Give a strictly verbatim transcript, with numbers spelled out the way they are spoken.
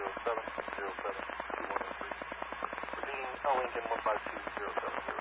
zero seven zero seven two one zero three. Repeating, L Lincoln one five two zero seven zero.